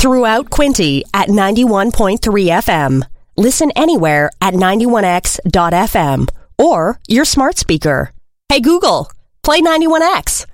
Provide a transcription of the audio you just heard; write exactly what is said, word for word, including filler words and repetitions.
Throughout Quinte at ninety-one point three F M. Listen anywhere at ninety-one X dot F M or your smart speaker. Hey Google, play ninety-one X.